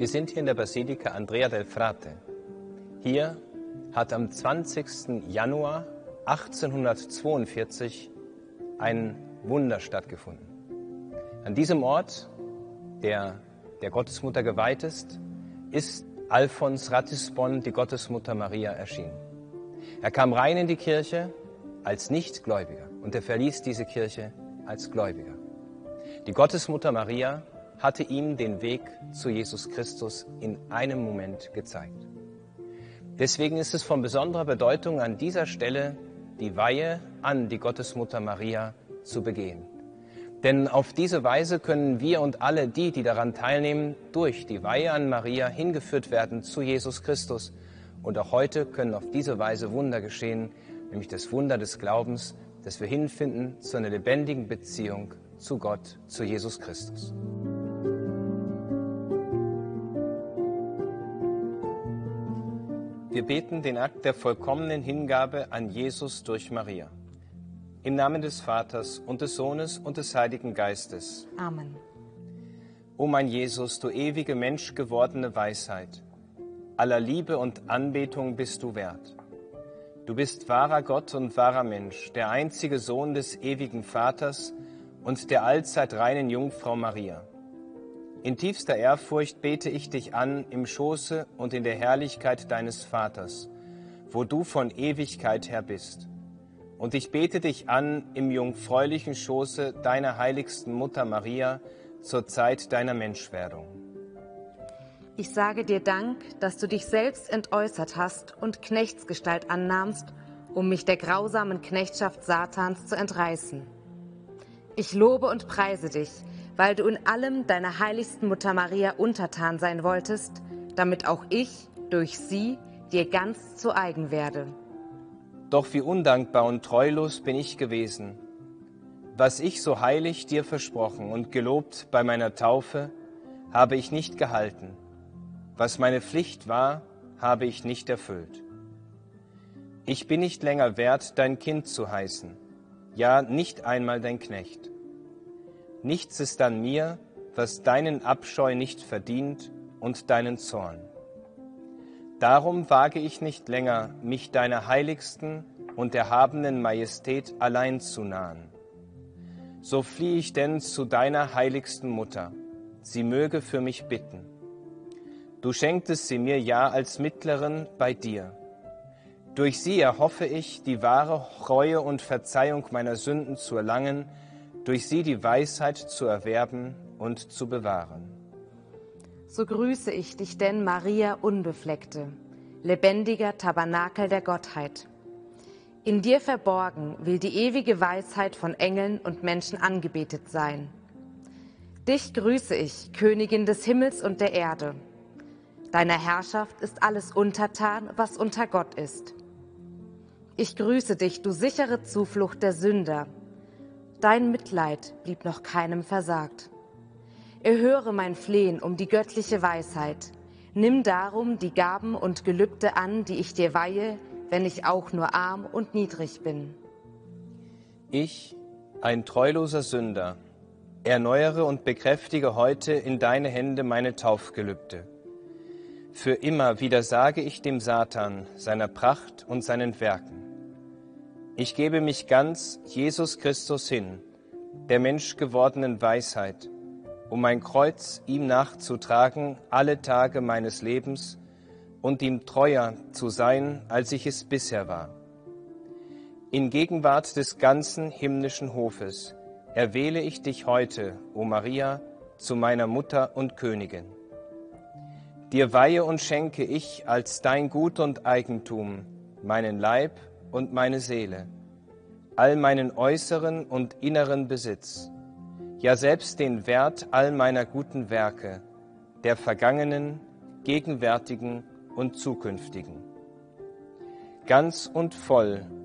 Wir sind hier in der Basilika Andrea del Frate. Hier hat am 20. Januar 1842 ein Wunder stattgefunden. An diesem Ort, der Gottesmutter geweiht ist Alfons Ratisbon, die Gottesmutter Maria, erschienen. Er kam rein in die Kirche als Nichtgläubiger und er verließ diese Kirche als Gläubiger. Die Gottesmutter Maria hatte ihm den Weg zu Jesus Christus in einem Moment gezeigt. Deswegen ist es von besonderer Bedeutung, an dieser Stelle die Weihe an die Gottesmutter Maria zu begehen. Denn auf diese Weise können wir und alle die daran teilnehmen, durch die Weihe an Maria hingeführt werden zu Jesus Christus. Und auch heute können auf diese Weise Wunder geschehen, nämlich das Wunder des Glaubens, dass wir hinfinden zu einer lebendigen Beziehung zu Gott, zu Jesus Christus. Wir beten den Akt der vollkommenen Hingabe an Jesus durch Maria. Im Namen des Vaters und des Sohnes und des Heiligen Geistes. Amen. O mein Jesus, du ewige menschgewordene Weisheit, aller Liebe und Anbetung bist du wert. Du bist wahrer Gott und wahrer Mensch, der einzige Sohn des ewigen Vaters und der allzeit reinen Jungfrau Maria. In tiefster Ehrfurcht bete ich dich an im Schoße und in der Herrlichkeit deines Vaters, wo du von Ewigkeit her bist. Und ich bete dich an im jungfräulichen Schoße deiner heiligsten Mutter Maria zur Zeit deiner Menschwerdung. Ich sage dir Dank, dass du dich selbst entäußert hast und Knechtsgestalt annahmst, um mich der grausamen Knechtschaft Satans zu entreißen. Ich lobe und preise dich, weil du in allem deiner heiligsten Mutter Maria untertan sein wolltest, damit auch ich durch sie dir ganz zu eigen werde. Doch wie undankbar und treulos bin ich gewesen. Was ich so heilig dir versprochen und gelobt bei meiner Taufe, habe ich nicht gehalten. Was meine Pflicht war, habe ich nicht erfüllt. Ich bin nicht länger wert, dein Kind zu heißen, ja, nicht einmal dein Knecht. Nichts ist an mir, was deinen Abscheu nicht verdient und deinen Zorn. Darum wage ich nicht länger, mich deiner heiligsten und erhabenen Majestät allein zu nahen. So fliehe ich denn zu deiner heiligsten Mutter, sie möge für mich bitten. Du schenktest sie mir ja als Mittlerin bei dir. Durch sie erhoffe ich, die wahre Reue und Verzeihung meiner Sünden zu erlangen, durch sie die Weisheit zu erwerben und zu bewahren. So grüße ich dich denn, Maria Unbefleckte, lebendiger Tabernakel der Gottheit. In dir verborgen will die ewige Weisheit von Engeln und Menschen angebetet sein. Dich grüße ich, Königin des Himmels und der Erde. Deiner Herrschaft ist alles untertan, was unter Gott ist. Ich grüße dich, du sichere Zuflucht der Sünder. Dein Mitleid blieb noch keinem versagt. Erhöre mein Flehen um die göttliche Weisheit. Nimm darum die Gaben und Gelübde an, die ich dir weihe, wenn ich auch nur arm und niedrig bin. Ich, ein treuloser Sünder, erneuere und bekräftige heute in deine Hände meine Taufgelübde. Für immer widersage ich dem Satan, seiner Pracht und seinen Werken. Ich gebe mich ganz Jesus Christus hin, der menschgewordenen Weisheit, um mein Kreuz ihm nachzutragen alle Tage meines Lebens und ihm treuer zu sein, als ich es bisher war. In Gegenwart des ganzen himmlischen Hofes erwähle ich dich heute, o Maria, zu meiner Mutter und Königin. Dir weihe und schenke ich als dein Gut und Eigentum meinen Leib und meine Seele, all meinen äußeren und inneren Besitz, ja selbst den Wert all meiner guten Werke, der vergangenen, gegenwärtigen und zukünftigen. Ganz und voll